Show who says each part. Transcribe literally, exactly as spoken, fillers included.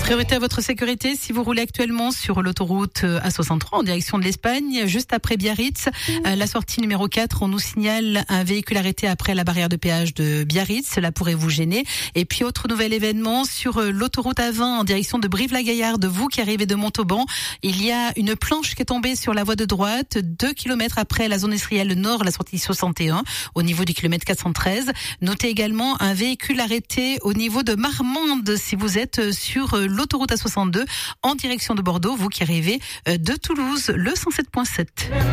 Speaker 1: Priorité à votre sécurité si vous roulez actuellement sur l'autoroute A soixante-trois en direction de l'Espagne, juste après Biarritz. Euh, la sortie numéro quatre, on nous signale un véhicule arrêté après la barrière de péage de Biarritz. Cela pourrait vous gêner. Et puis, autre nouvel événement sur euh, l'autoroute A vingt en direction de Brive-la-Gaillarde. Vous qui arrivez de Montauban, il y a une planche qui est tombée sur la voie de droite, deux kilomètres après la zone industrielle nord, la sortie soixante et un, au niveau du kilomètre quatre cent treize. Notez également un véhicule arrêté au niveau de Marmande si vous êtes sur euh, l'autoroute A soixante-deux en direction de Bordeaux, vous qui arrivez de Toulouse, le cent sept virgule sept.